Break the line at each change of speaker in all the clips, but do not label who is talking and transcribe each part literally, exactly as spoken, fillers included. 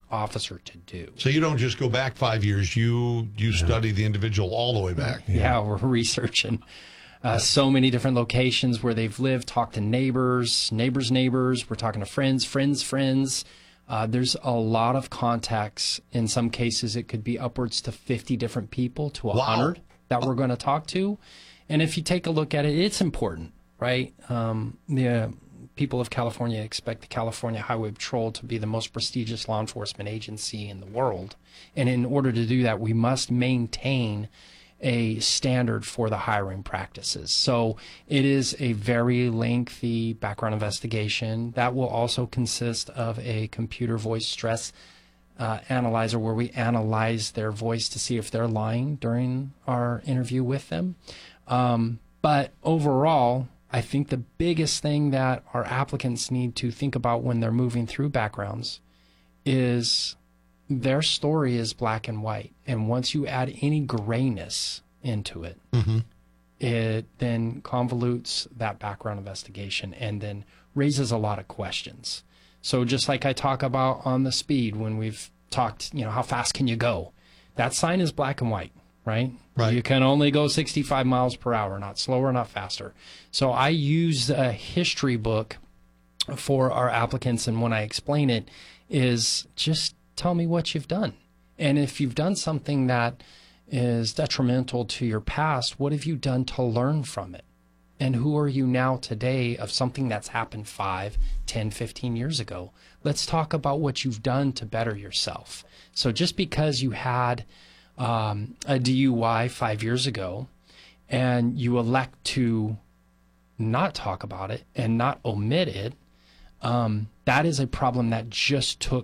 officer to do.
So you don't just go back five years. You you study the individual all the way back.
Yeah, yeah we're researching uh, so many different locations where they've lived, talk to neighbors, neighbors' neighbors. We're talking to friends, friends' friends. Uh, there's a lot of contacts. In some cases, it could be upwards to fifty different people to one hundred wow. that we're going to talk to. And if you take a look at it, it's important, right? Um, the uh, people of California expect the California Highway Patrol to be the most prestigious law enforcement agency in the world. And in order to do that, we must maintain a standard for the hiring practices. So it is a very lengthy background investigation that will also consist of a computer voice stress uh, analyzer where we analyze their voice to see if they're lying during our interview with them. Um, but overall, I think the biggest thing that our applicants need to think about when they're moving through backgrounds is their story is black and white. And once you add any grayness into it, mm-hmm. it then convolutes that background investigation and then raises a lot of questions. So just like I talk about on the speed when we've talked, you know, how fast can you go? That sign is black and white, right?
Right.
You can only go sixty-five miles per hour, not slower, not faster. So I use a history book for our applicants, and when I explain it is just tell me what you've done. And if you've done something that is detrimental to your past, what have you done to learn from it? And who are you now today of something that's happened five, ten, fifteen years ago? Let's talk about what you've done to better yourself. So just because you had um, a D U I five years ago and you elect to not talk about it and not omit it, um, that is a problem that just took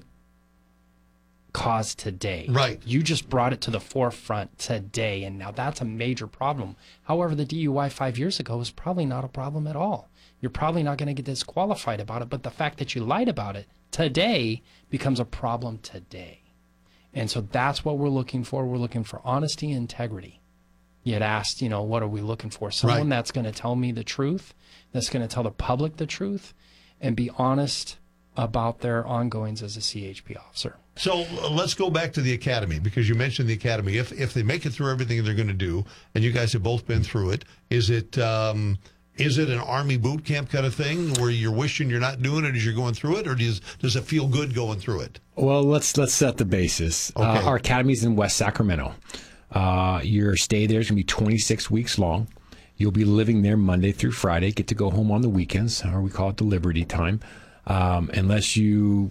cause today.
Right.
You just brought it to the forefront today, and now that's a major problem. However, the D U I five years ago was probably not a problem at all. You're probably not going to get disqualified about it, but the fact that you lied about it today becomes a problem today. And so that's what we're looking for. We're looking for honesty and integrity. You had asked, you know, what are we looking for? Someone
right.
that's going to tell me the truth, that's going to tell the public the truth, and be honest about their ongoings as a C H P officer.
So uh, let's go back to the academy, because you mentioned the academy. If if they make it through everything they're going to do, and you guys have both been through it, is it um, is it an Army boot camp kind of thing where you're wishing you're not doing it as you're going through it, or does does it feel good going through it?
Well, let's let's set the basis.
Okay.
Uh, our academy's in West Sacramento. Uh, your stay there is going to be twenty-six weeks long. You'll be living there Monday through Friday. Get to go home on the weekends, or we call it the Liberty time. Um, unless you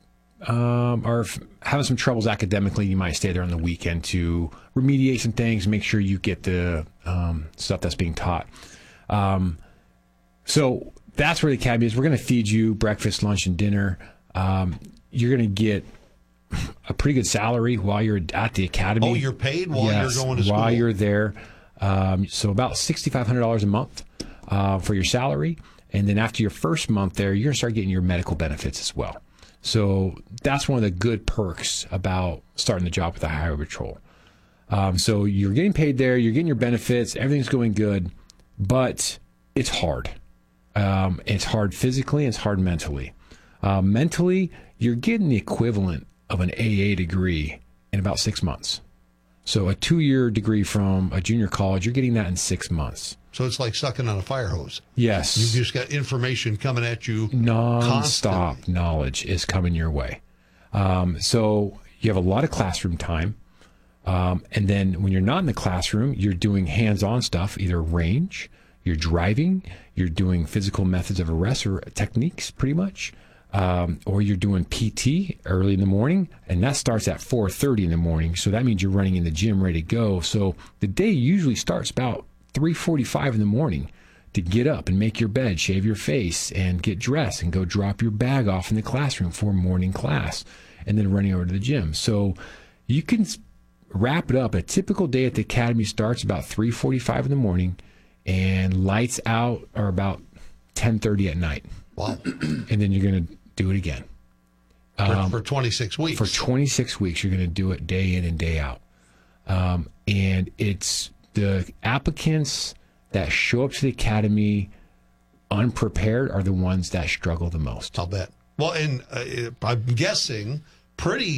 um, are f- having some troubles academically, you might stay there on the weekend to remediate some things, make sure you get the um, stuff that's being taught. Um, so that's where the academy is. We're going to feed you breakfast, lunch, and dinner. Um, you're going to get a pretty good salary while you're at the academy.
Oh, you're paid while
yes,
you're going to school?
While you're there. Um, so about six thousand five hundred dollars a month uh, for your salary. And then after your first month there, you're going to start getting your medical benefits as well. So that's one of the good perks about starting the job with the Highway Patrol. Um, so you're getting paid there, you're getting your benefits, everything's going good, but it's hard. Um, it's hard physically, it's hard mentally. Uh, mentally, you're getting the equivalent of an A A degree in about six months. So a two-year degree from a junior college, you're getting that in six months.
So it's like sucking on a fire hose.
Yes.
You've just got information coming at you
non-stop
constantly.
Knowledge is coming your way. Um, so you have a lot of classroom time. Um, and then when you're not in the classroom, you're doing hands-on stuff, either range, you're driving, you're doing physical methods of arrest or techniques pretty much, um, or you're doing P T early in the morning, and that starts at four thirty in the morning. So that means you're running in the gym ready to go. So the day usually starts about three forty-five in the morning to get up and make your bed, shave your face, and get dressed and go drop your bag off in the classroom for morning class, and then running over to the gym. So you can wrap it up. A typical day at the academy starts about three forty-five in the morning, and lights out are about ten thirty at night.
Wow.
And then you're going to do it again.
Um, for, for twenty-six weeks.
For twenty-six weeks, you're going to do it day in and day out. Um, and it's the applicants that show up to the academy unprepared are the ones that struggle the most.
I'll bet. Well, and uh, I'm guessing pretty